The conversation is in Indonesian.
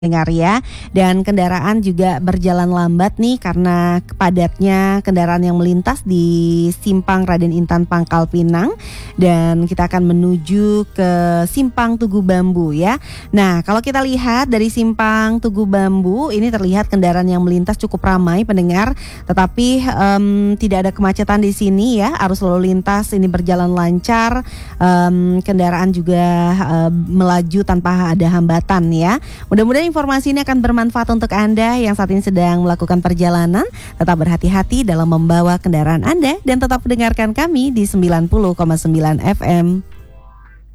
dengar ya. Dan kendaraan juga berjalan lambat nih karena padatnya kendaraan yang melintas di Simpang Raden Intan Pangkal Pinang. Dan kita akan menuju ke Simpang Tugu Bambu ya. Nah, kalau kita lihat dari Simpang Tugu Bambu ini terlihat kendaraan yang melintas cukup ramai pendengar, tetapi tidak ada kemacetan di sini ya. Arus lalu lintas ini berjalan lancar, kendaraan juga melaju tanpa ada hambatan ya. Mudah-mudahan informasi ini akan bermanfaat untuk Anda yang saat ini sedang melakukan perjalanan. Tetap berhati-hati dalam membawa kendaraan Anda dan tetap mendengarkan kami di 90,9 FM.